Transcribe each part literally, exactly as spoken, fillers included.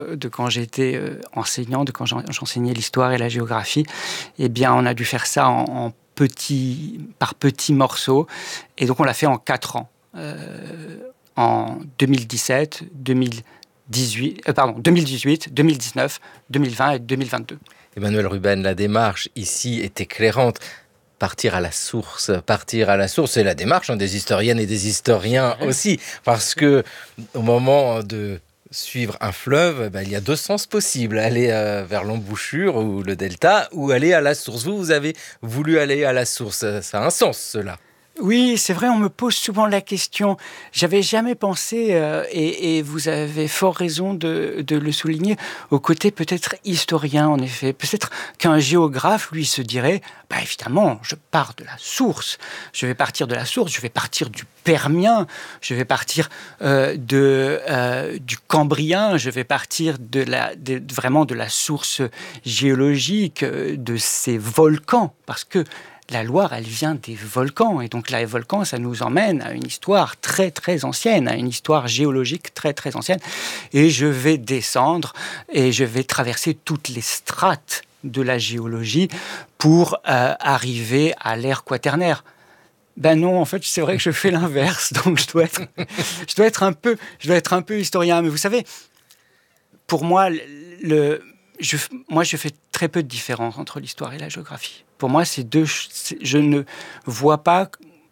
de quand j'étais enseignant, de quand j'enseignais l'histoire et la géographie, eh bien, on a dû faire ça en, en petits, par petits morceaux. Et donc, on l'a fait en quatre ans. Euh, en deux mille dix-sept, deux mille dix-huit, euh, pardon, deux mille dix-huit, deux mille dix-neuf, deux mille vingt et deux mille vingt-deux. Emmanuel Ruben, la démarche ici est éclairante. Partir à la source, partir à la source, c'est la démarche hein, des historiennes et des historiens aussi. Parce que au moment de suivre un fleuve, ben, il y a deux sens possibles. Aller euh, vers l'embouchure ou le delta, ou aller à la source. Vous, vous avez voulu aller à la source. Ça a un sens, cela. Oui, c'est vrai, on me pose souvent la question. J'avais jamais pensé, euh, et, et vous avez fort raison de, de le souligner, au côté peut-être historien, en effet. Peut-être qu'un géographe, lui, se dirait, bah évidemment, je pars de la source. Je vais partir de la source, je vais partir du Permien, je vais partir euh, de, euh, du Cambrien, je vais partir de la, de, vraiment de la source géologique, de ces volcans, parce que la Loire, elle vient des volcans. Et donc, les volcans, ça nous emmène à une histoire très, très ancienne, à une histoire géologique très, très ancienne. Et je vais descendre et je vais traverser toutes les strates de la géologie pour euh, arriver à l'ère quaternaire. Ben non, en fait, c'est vrai que je fais l'inverse. Donc, je dois être, je dois être un peu, je dois être un peu historien. Mais vous savez, pour moi, le... Je, moi, je fais très peu de différence entre l'histoire et la géographie. Pour moi, c'est deux. C'est, je ne vois pas.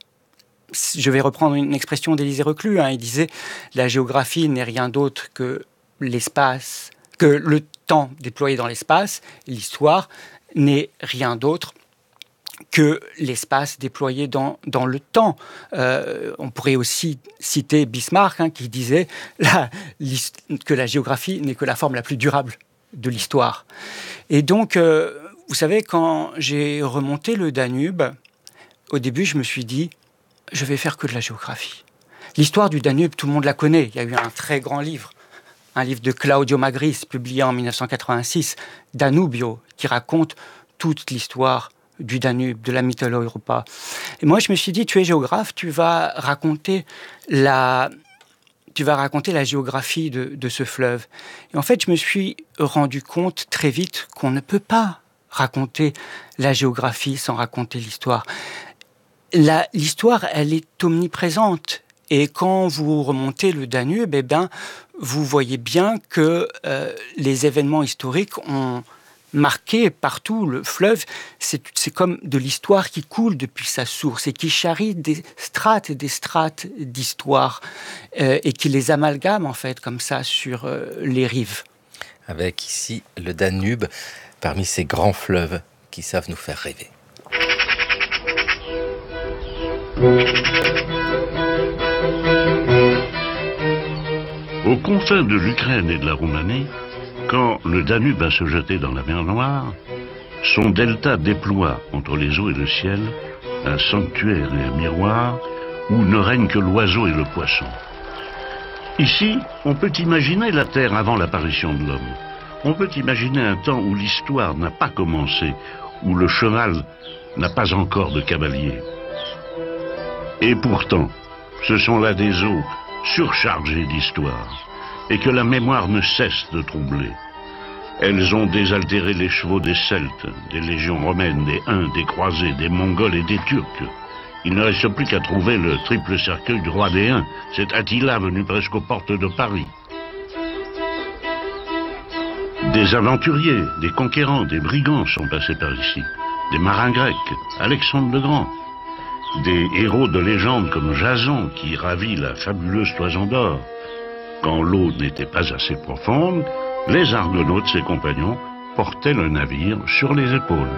Je vais reprendre une expression d'Élisée Reclus. Hein, il disait la géographie n'est rien d'autre que l'espace, que le temps déployé dans l'espace. L'histoire n'est rien d'autre que l'espace déployé dans, dans le temps. Euh, on pourrait aussi citer Bismarck, hein, qui disait la, que la géographie n'est que la forme la plus durable de l'histoire. Et donc, euh, vous savez, quand j'ai remonté le Danube, au début, je me suis dit, je vais faire que de la géographie. L'histoire du Danube, tout le monde la connaît. Il y a eu un très grand livre, un livre de Claudio Magris, publié en dix-neuf cent quatre-vingt-six, Danubio, qui raconte toute l'histoire du Danube, de la Mythologie Europa. Et moi, je me suis dit, tu es géographe, tu vas raconter la... tu vas raconter la géographie de, de ce fleuve. Et en fait, je me suis rendu compte très vite qu'on ne peut pas raconter la géographie sans raconter l'histoire. La, l'histoire, elle est omniprésente. Et quand vous remontez le Danube, eh ben, vous voyez bien que euh, les événements historiques ont marqué partout le fleuve. C'est, c'est comme de l'histoire qui coule depuis sa source et qui charrie des strates et des strates d'histoire euh, et qui les amalgame en fait comme ça sur euh, les rives. Avec ici le Danube, parmi ces grands fleuves qui savent nous faire rêver. Aux confins de l'Ukraine et de la Roumanie, quand le Danube va se jeter dans la mer Noire, son delta déploie entre les eaux et le ciel un sanctuaire et un miroir où ne règne que l'oiseau et le poisson. Ici, on peut imaginer la terre avant l'apparition de l'homme. On peut imaginer un temps où l'histoire n'a pas commencé, où le cheval n'a pas encore de cavalier. Et pourtant, ce sont là des eaux surchargées d'histoire, et que la mémoire ne cesse de troubler. Elles ont désaltéré les chevaux des Celtes, des légions romaines, des Huns, des croisés, des Mongols et des Turcs. Il ne reste plus qu'à trouver le triple cercueil du roi des Huns. C'est Attila venu presque aux portes de Paris. Des aventuriers, des conquérants, des brigands sont passés par ici. Des marins grecs, Alexandre le Grand. Des héros de légende comme Jason qui ravit la fabuleuse Toison d'Or. Quand l'eau n'était pas assez profonde, les argonautes, ses compagnons, portaient le navire sur les épaules.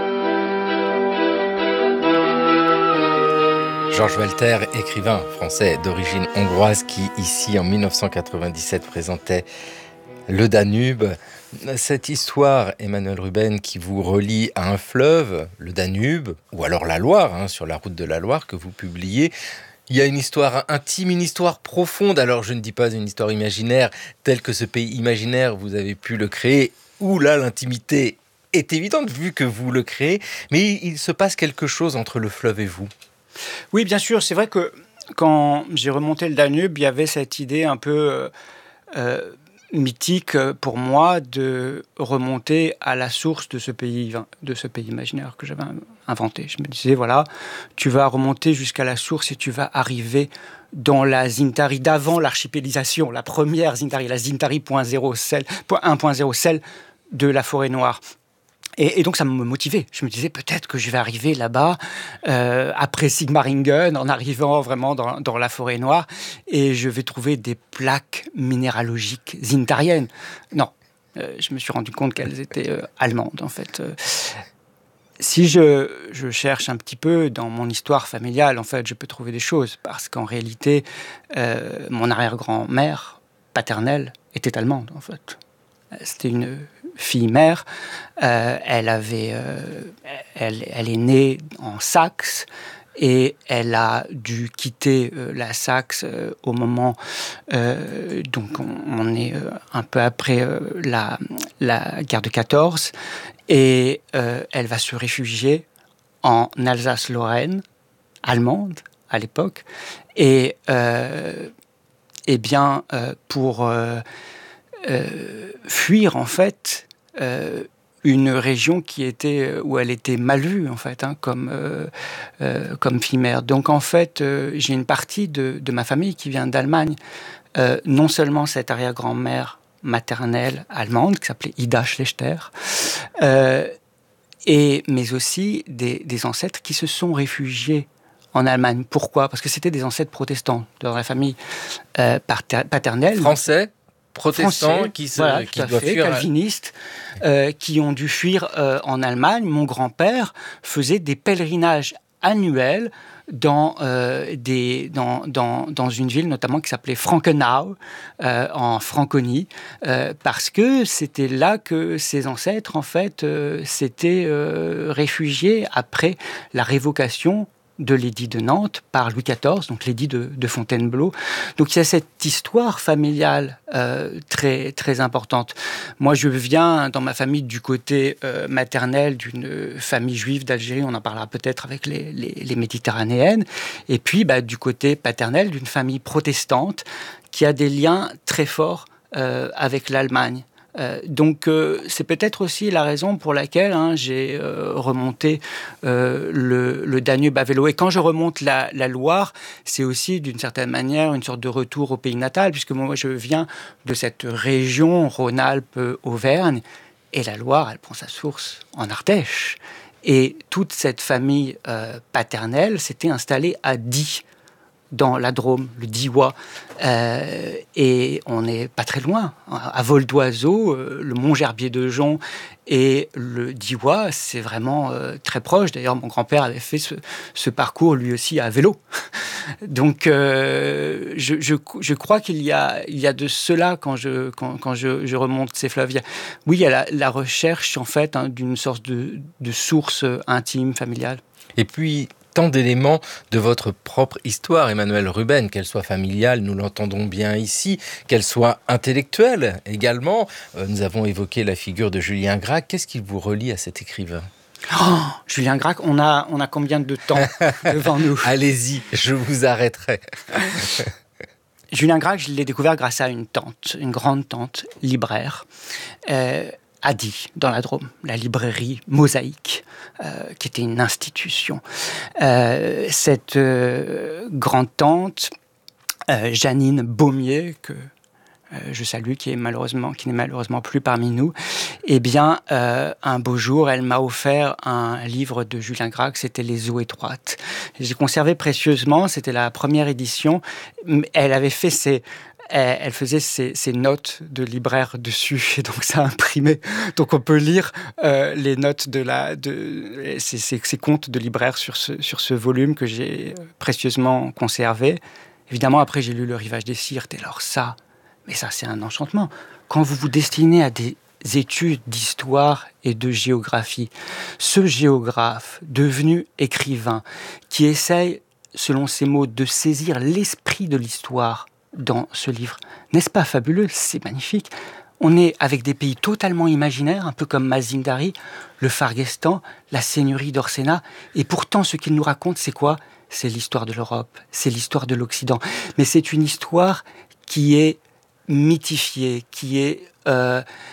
Georges Walter, écrivain français d'origine hongroise qui, ici, en dix-neuf cent quatre-vingt-dix-sept, présentait le Danube. Cette histoire, Emmanuel Ruben, qui vous relie à un fleuve, le Danube, ou alors la Loire, hein, sur la route de la Loire, que vous publiez. Il y a une histoire intime, une histoire profonde. Alors, je ne dis pas une histoire imaginaire, telle que ce pays imaginaire, vous avez pu le créer, où là, l'intimité est évidente, vu que vous le créez. Mais il se passe quelque chose entre le fleuve et vous. Oui, bien sûr. C'est vrai que quand j'ai remonté le Danube, il y avait cette idée un peu... Euh, euh, mythique pour moi de remonter à la source de ce pays, de ce pays imaginaire que j'avais inventé. Je me disais, voilà, tu vas remonter jusqu'à la source et tu vas arriver dans la Zintari d'avant l'archipélisation, la première Zintari, la Zintari un point zéro, celle de la Forêt Noire. Et, et donc ça me motivait. Je me disais peut-être que je vais arriver là-bas euh, après Sigmaringen, en arrivant vraiment dans, dans la Forêt Noire, et je vais trouver des plaques minéralogiques zintariennes. Non, euh, je me suis rendu compte qu'elles étaient euh, allemandes en fait. Euh, si je, je cherche un petit peu dans mon histoire familiale, en fait, je peux trouver des choses parce qu'en réalité, euh, mon arrière-grand-mère paternelle était allemande en fait. C'était une fille-mère. Euh, elle avait, euh, elle, elle est née en Saxe et elle a dû quitter euh, la Saxe euh, au moment, euh, donc on, on est euh, un peu après euh, la, la guerre de quatorze, et euh, elle va se réfugier en Alsace-Lorraine, allemande à l'époque, et euh, eh bien euh, pour euh, Euh, fuir en fait euh, une région qui était où elle était mal vue en fait hein, comme euh, euh, comme fille-mère. Donc en fait euh, j'ai une partie de, de ma famille qui vient d'Allemagne. Euh, non seulement cette arrière-grand-mère maternelle allemande qui s'appelait Ida Schlechter, euh, et mais aussi des, des ancêtres qui se sont réfugiés en Allemagne. Pourquoi ? Parce que c'était des ancêtres protestants dans la famille euh, paternelle. Français ? Protestants Français, qui, se, voilà, qui tout à doivent fait, fuir. calvinistes, euh, qui ont dû fuir euh, en Allemagne. Mon grand-père faisait des pèlerinages annuels dans, euh, des, dans, dans, dans une ville notamment qui s'appelait Frankenau, euh, en Franconie, euh, parce que c'était là que ses ancêtres, en fait, euh, s'étaient euh, réfugiés après la révocation de l'édit de Nantes par Louis quatorze, donc l'édit de, de Fontainebleau. Donc il y a cette histoire familiale euh, très, très importante. Moi, je viens dans ma famille du côté euh, maternel d'une famille juive d'Algérie, on en parlera peut-être avec les, les, les Méditerranéennes, et puis bah, du côté paternel d'une famille protestante qui a des liens très forts euh, avec l'Allemagne. Euh, donc euh, c'est peut-être aussi la raison pour laquelle hein, j'ai euh, remonté euh, le, le Danube à vélo. Et quand je remonte la, la Loire, c'est aussi d'une certaine manière une sorte de retour au pays natal, puisque moi je viens de cette région Rhône-Alpes-Auvergne, et la Loire, elle prend sa source en Ardèche. Et toute cette famille euh, paternelle s'était installée à Die, dans la Drôme, le Diois, euh, et on n'est pas très loin. À vol d'oiseau, euh, le Mont Gerbier de Jonc et le Diois, c'est vraiment euh, très proche. D'ailleurs, mon grand-père avait fait ce, ce parcours lui aussi à vélo. Donc, euh, je, je, je crois qu'il y a, il y a de cela quand je, quand, quand je, je remonte ces fleuves. Il y a, oui, il y a la, la recherche en fait hein, d'une sorte de, de source intime, familiale. Et puis, tant d'éléments de votre propre histoire, Emmanuelle Ruben, qu'elle soit familiale, nous l'entendons bien ici, qu'elle soit intellectuelle également. Euh, nous avons évoqué la figure de Julien Gracq. Qu'est-ce qui vous relie à cet écrivain ? Oh, Julien Gracq, on a, on a combien de temps devant nous ? Allez-y, je vous arrêterai. Julien Gracq, je l'ai découvert grâce à une tante, une grande tante libraire, euh, à Die, dans la Drôme, la librairie Mosaïque, euh, qui était une institution. Euh, cette euh, grande-tante, euh, Janine Baumier, que euh, je salue, qui est malheureusement, qui n'est malheureusement plus parmi nous, eh bien, euh, un beau jour, elle m'a offert un livre de Julien Gracq, c'était Les eaux étroites. J'ai conservé précieusement, c'était la première édition. Elle avait fait ses... Elle faisait ses, ses notes de libraire dessus, et donc ça a imprimé. Donc on peut lire euh, les notes de la, de ses, ses, ses comptes de libraire sur ce, sur ce volume que j'ai précieusement conservé. Évidemment, après j'ai lu Le Rivage des Sirtes, et alors ça, mais ça c'est un enchantement. Quand vous vous destinez à des études d'histoire et de géographie, ce géographe devenu écrivain qui essaye, selon ses mots, de saisir l'esprit de l'histoire dans ce livre. N'est-ce pas fabuleux ? C'est magnifique. On est avec des pays totalement imaginaires, un peu comme Mazindari, le Farguestan, la seigneurie d'Orsena, et pourtant ce qu'il nous raconte, c'est quoi ? C'est l'histoire de l'Europe, c'est l'histoire de l'Occident. Mais c'est une histoire qui est mythifié, qui est euh,